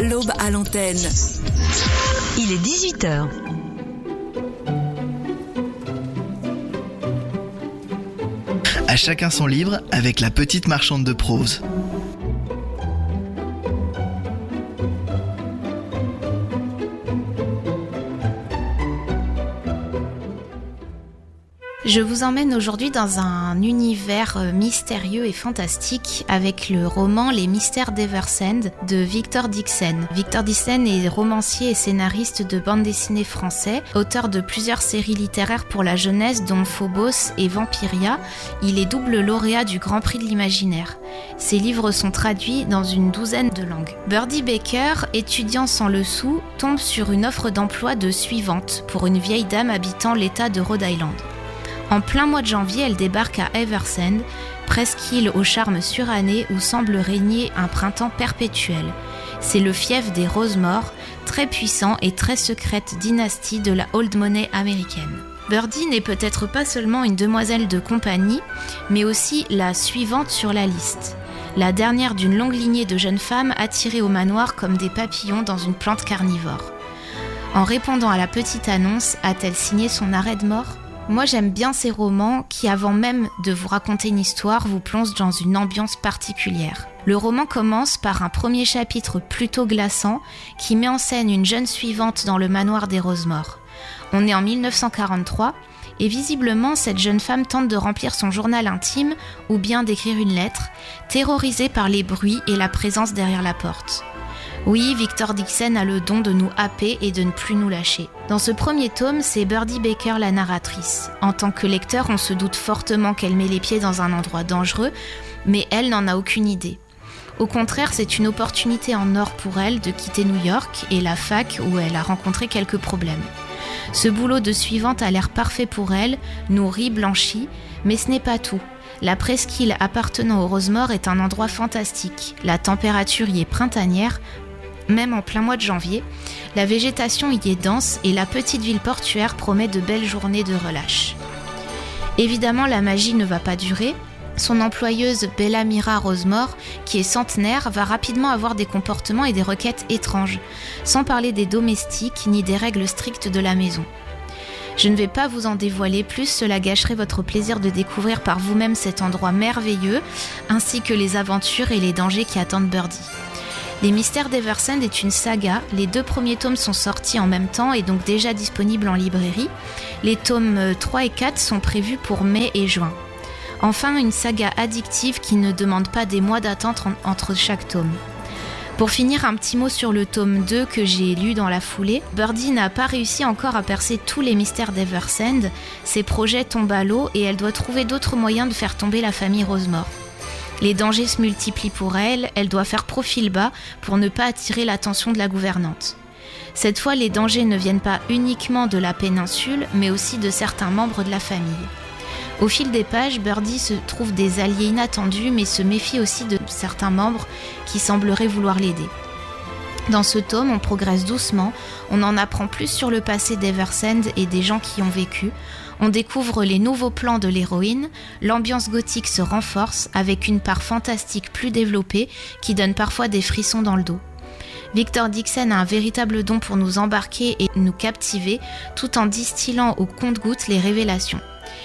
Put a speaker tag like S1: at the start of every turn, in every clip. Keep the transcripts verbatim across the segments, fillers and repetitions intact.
S1: L'Aube à l'antenne.
S2: Il est dix-huit heures.
S3: À chacun son livre avec la petite marchande de prose.
S4: Je vous emmène aujourd'hui dans un univers mystérieux et fantastique avec le roman Les Mystères d'Eversend de Victor Dixen. Victor Dixen est romancier et scénariste de bande dessinée français, auteur de plusieurs séries littéraires pour la jeunesse dont Phobos et Vampiria. Il est double lauréat du Grand Prix de l'Imaginaire. Ses livres sont traduits dans une douzaine de langues. Birdie Baker, étudiant sans le sou, tombe sur une offre d'emploi de suivante pour une vieille dame habitant l'État de Rhode Island. En plein mois de janvier, elle débarque à Eversend, presqu'île au charme suranné où semble régner un printemps perpétuel. C'est le fief des Rosemore, très puissant et très secrète dynastie de la old money américaine. Birdie n'est peut-être pas seulement une demoiselle de compagnie, mais aussi la suivante sur la liste. La dernière d'une longue lignée de jeunes femmes attirées au manoir comme des papillons dans une plante carnivore. En répondant à la petite annonce, a-t-elle signé son arrêt de mort ? Moi, j'aime bien ces romans qui, avant même de vous raconter une histoire, vous plongent dans une ambiance particulière. Le roman commence par un premier chapitre plutôt glaçant qui met en scène une jeune suivante dans le manoir des Rosemore. On est en dix-neuf cent quarante-trois et visiblement, cette jeune femme tente de remplir son journal intime ou bien d'écrire une lettre, terrorisée par les bruits et la présence derrière la porte. Oui, Victor Dixen a le don de nous happer et de ne plus nous lâcher. Dans ce premier tome, c'est Birdie Baker la narratrice. En tant que lecteur, on se doute fortement qu'elle met les pieds dans un endroit dangereux, mais elle n'en a aucune idée. Au contraire, c'est une opportunité en or pour elle de quitter New York et la fac où elle a rencontré quelques problèmes. Ce boulot de suivante a l'air parfait pour elle, nourri, blanchi, mais ce n'est pas tout. La presqu'île appartenant aux Rosemore est un endroit fantastique. La température y est printanière, même en plein mois de janvier, la végétation y est dense et la petite ville portuaire promet de belles journées de relâche. Évidemment, la magie ne va pas durer. Son employeuse Bella Mira Rosemore, qui est centenaire, va rapidement avoir des comportements et des requêtes étranges, sans parler des domestiques ni des règles strictes de la maison. Je ne vais pas vous en dévoiler plus, cela gâcherait votre plaisir de découvrir par vous-même cet endroit merveilleux, ainsi que les aventures et les dangers qui attendent Birdie. Les Mystères d'Eversend est une saga, les deux premiers tomes sont sortis en même temps et donc déjà disponibles en librairie. Les tomes trois et quatre sont prévus pour mai et juin. Enfin, une saga addictive qui ne demande pas des mois d'attente en- entre chaque tome. Pour finir, un petit mot sur le tome deux que j'ai lu dans la foulée. Birdie n'a pas réussi encore à percer tous les mystères d'Eversend. Ses projets tombent à l'eau et elle doit trouver d'autres moyens de faire tomber la famille Rosemore. Les dangers se multiplient pour elle, elle doit faire profil bas pour ne pas attirer l'attention de la gouvernante. Cette fois, les dangers ne viennent pas uniquement de la péninsule, mais aussi de certains membres de la famille. Au fil des pages, Birdie se trouve des alliés inattendus, mais se méfie aussi de certains membres qui sembleraient vouloir l'aider. Dans ce tome, on progresse doucement, on en apprend plus sur le passé d'Eversend et des gens qui y ont vécu. On découvre les nouveaux plans de l'héroïne, l'ambiance gothique se renforce avec une part fantastique plus développée qui donne parfois des frissons dans le dos. Victor Dixen a un véritable don pour nous embarquer et nous captiver tout en distillant au compte-gouttes les révélations.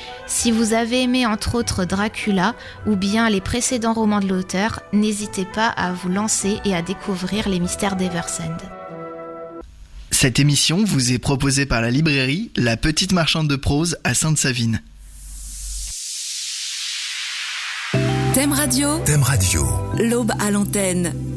S4: Si vous avez aimé entre autres Dracula ou bien les précédents romans de l'auteur, n'hésitez pas à vous lancer et à découvrir les Mystères d'Eversend.
S3: Cette émission vous est proposée par la librairie La Petite Marchande de Prose à Sainte-Savine.
S1: Thème Radio.
S5: Thème Radio.
S1: L'Aube à l'antenne.